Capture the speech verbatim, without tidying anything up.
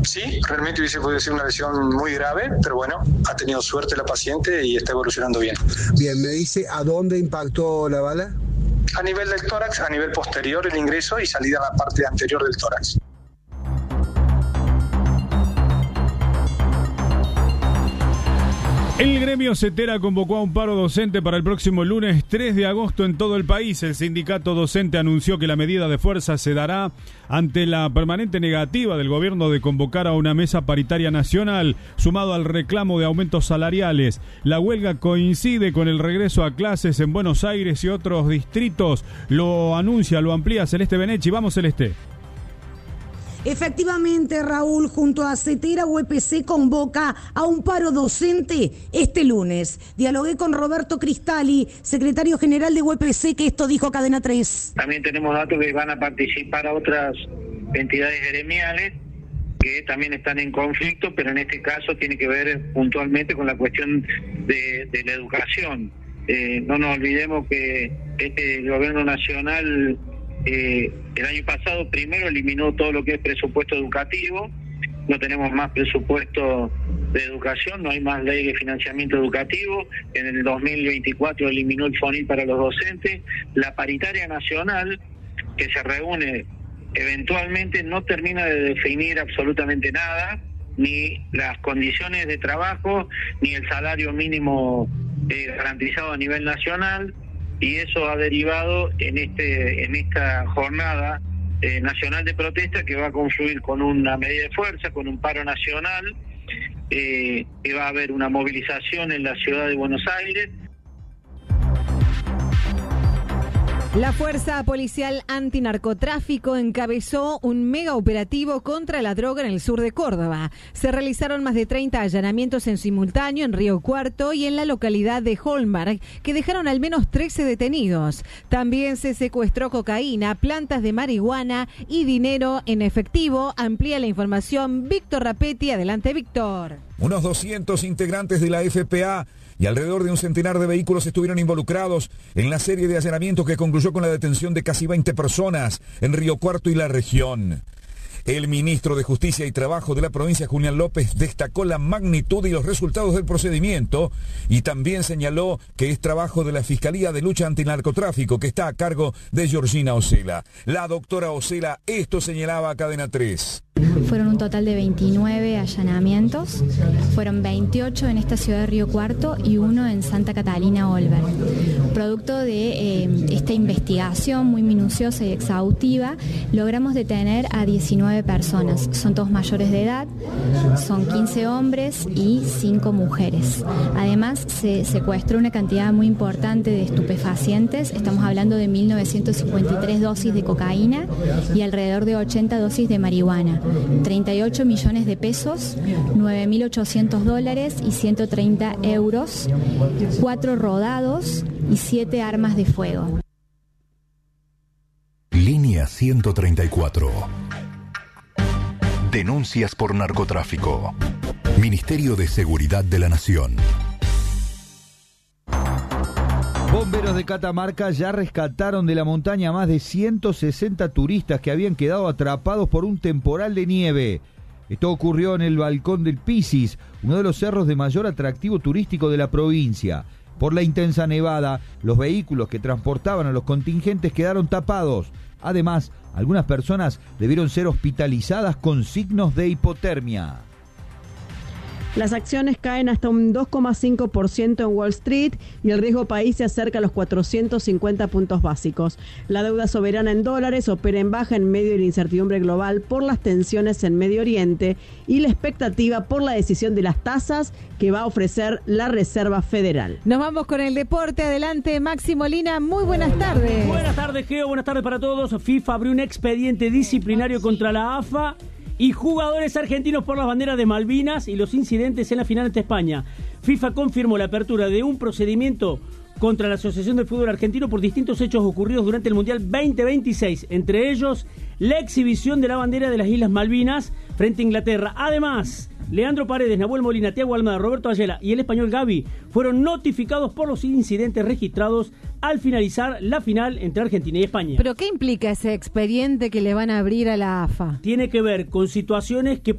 Sí, realmente hubiese podido ser una lesión muy grave, pero bueno, ha tenido suerte la paciente y está evolucionando bien. Bien, me dice, ¿a dónde impactó la bala? A nivel del tórax, a nivel posterior el ingreso y salida a la parte anterior del tórax. El gremio Cetera convocó a un paro docente para el próximo lunes tres de agosto en todo el país. El sindicato docente anunció que la medida de fuerza se dará ante la permanente negativa del gobierno de convocar a una mesa paritaria nacional, sumado al reclamo de aumentos salariales. La huelga coincide con el regreso a clases en Buenos Aires y otros distritos. Lo anuncia, lo amplía Celeste Benechi. Vamos, Celeste. Efectivamente, Raúl, junto a Cetera, U E P C convoca a un paro docente este lunes. Dialogué con Roberto Cristali, secretario general de U E P C, que esto dijo Cadena tres. También tenemos datos que van a participar a otras entidades gremiales que también están en conflicto, pero en este caso tiene que ver puntualmente con la cuestión de, de la educación. Eh, no nos olvidemos que este gobierno nacional... Eh, el año pasado primero eliminó todo lo que es presupuesto educativo, no tenemos más presupuesto de educación, no hay más ley de financiamiento educativo. En el dos mil veinticuatro eliminó el FONIL para los docentes. La paritaria nacional, que se reúne eventualmente, no termina de definir absolutamente nada, ni las condiciones de trabajo, ni el salario mínimo eh, garantizado a nivel nacional. Y eso ha derivado en este en esta jornada eh, nacional de protesta que va a confluir con una medida de fuerza, con un paro nacional, eh, que va a haber una movilización en la ciudad de Buenos Aires. La Fuerza Policial Antinarcotráfico encabezó un mega operativo contra la droga en el sur de Córdoba. Se realizaron más de treinta allanamientos en simultáneo en Río Cuarto y en la localidad de Holmberg, que dejaron al menos trece detenidos. También se secuestró cocaína, plantas de marihuana y dinero en efectivo. Amplía la información Víctor Rapetti. Adelante, Víctor. Unos doscientos integrantes de la F P A y alrededor de un centenar de vehículos estuvieron involucrados en la serie de allanamientos que concluyó con la detención de casi veinte personas en Río Cuarto y la región. El ministro de Justicia y Trabajo de la provincia, Julián López, destacó la magnitud y los resultados del procedimiento y también señaló que es trabajo de la Fiscalía de Lucha Antinarcotráfico, que está a cargo de Georgina Ocela. La doctora Ocela esto señalaba a Cadena tres. Fueron un total de veintinueve allanamientos, fueron veintiocho en esta ciudad de Río Cuarto y uno en Santa Catalina Olver. Producto de eh, esta investigación muy minuciosa y exhaustiva, logramos detener a diecinueve personas. Son todos mayores de edad, son quince hombres y cinco mujeres. Además, se secuestró una cantidad muy importante de estupefacientes. Estamos hablando de mil novecientas cincuenta y tres dosis de cocaína y alrededor de ochenta dosis de marihuana. treinta y ocho millones de pesos, nueve mil ochocientos dólares y ciento treinta euros, cuatro rodados y siete armas de fuego. Línea ciento treinta y cuatro. Denuncias por narcotráfico. Ministerio de Seguridad de la Nación. Bomberos de Catamarca ya rescataron de la montaña a más de ciento sesenta turistas que habían quedado atrapados por un temporal de nieve. Esto ocurrió en el Balcón del Pisis, uno de los cerros de mayor atractivo turístico de la provincia. Por la intensa nevada, los vehículos que transportaban a los contingentes quedaron tapados. Además, algunas personas debieron ser hospitalizadas con signos de hipotermia. Las acciones caen hasta un dos coma cinco por ciento en Wall Street y el riesgo país se acerca a los cuatrocientos cincuenta puntos básicos. La deuda soberana en dólares opera en baja en medio de la incertidumbre global por las tensiones en Medio Oriente y la expectativa por la decisión de las tasas que va a ofrecer la Reserva Federal. Nos vamos con el deporte. Adelante, Maxi Molina. Muy buenas tardes. Buenas tardes, Geo. Buenas tardes para todos. FIFA abrió un expediente disciplinario contra la A F A y jugadores argentinos por las banderas de Malvinas y los incidentes en la final ante España. FIFA confirmó la apertura de un procedimiento contra la Asociación del Fútbol Argentino por distintos hechos ocurridos durante el Mundial veinte veintiséis, entre ellos la exhibición de la bandera de las Islas Malvinas frente a Inglaterra. Además, Leandro Paredes, Nahuel Molina, Thiago Almada, Roberto Ayala y el español Gavi fueron notificados por los incidentes registrados al finalizar la final entre Argentina y España. ¿Pero qué implica ese expediente que le van a abrir a la A F A? Tiene que ver con situaciones que